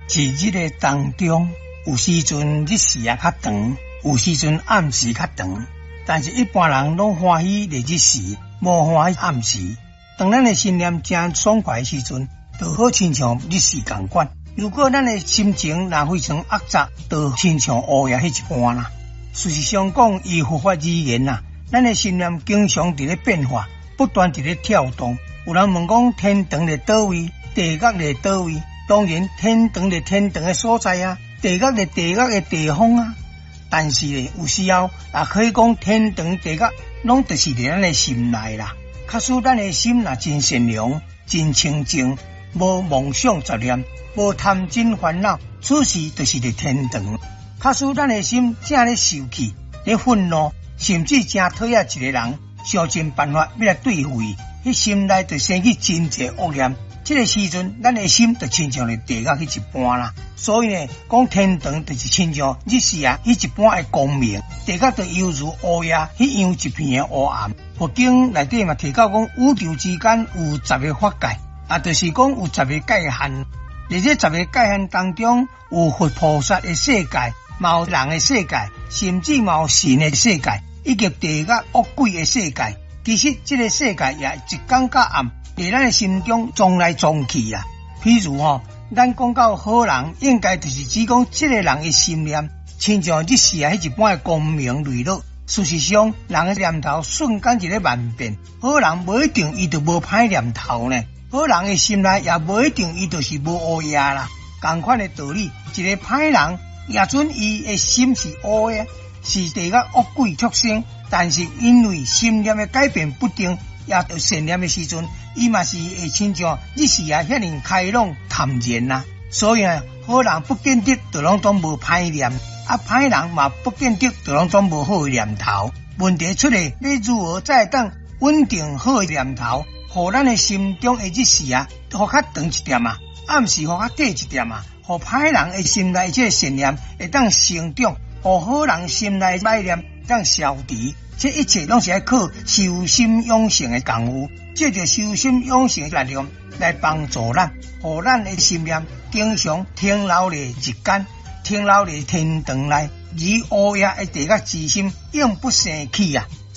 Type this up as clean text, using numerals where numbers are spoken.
一日的当中，有时阵日时较长，有时阵暗时较长。但是一般人拢欢喜日时，无欢喜暗时。当咱的心念正爽快的时阵，就好亲像日时共款。如果咱的心情若非常压杂，就亲像乌鸦迄一般啦。事实上讲，以佛法而言啦，咱的心念经常伫咧变化，不断伫咧跳动。有人问讲天堂在倒位，地狱在倒位？当然，天堂在天堂的所在啊，地狱在地狱的地方啊。但是咧，有时候也可以讲天堂、地狱，拢就是伫咱的心内啦。假使咱的心若真善良、真清净，无妄想杂念，无贪嗔烦恼，此时就是伫天堂。假使咱的心正咧受气、咧愤怒，甚至正讨厌一个人，想尽办法要来对付伊，迄心内就生起真侪恶念。这个时阵，咱的心就亲像是地狱迄一般啦。所以呢，讲天堂就是亲像日时啊，迄一般的光明；地狱就犹如乌鸦迄样一片的黑暗。佛经内底嘛提到讲，宇宙之间有10个法界，就是讲有10个界限。在这10个界限当中，有佛菩萨的世界，嘛有人的世界，甚至嘛有神的世界，以及地狱恶鬼的世界。其实这个世界也一天较暗。在咱的心中撞来撞去啦。譬如咱讲到好人，应该就是指讲这个人的心念，亲像日时啊迄一般的光明磊落。事实上，人的念头瞬间就咧万变，好人无一定伊就无歹念头呢。好人的心内也无一定伊就是无乌鸦啦。同款的道理，一个歹人也准伊的心是乌的，是地狱恶鬼畜生，但是因为心念的改变不定。也着善念的时阵，伊嘛是会亲像日时啊遐尼开朗坦然啦。所以啊，好人不见得就拢总无歹念，歹人嘛不见得就拢总无好的念头。问题出来，你如何才当稳定好的念头，互咱的心中的日时啊，互较长一点啊，暗时互较短一点啊，互歹人的心内这个善念会当成长，互好人心内歹念当消除。这一切拢是要靠修心养性的功夫，借着修心养性的力量来帮助咱，互咱的心念经常停留在日间，停留在天堂内，而乌鸦的地狱之心永不生起啊！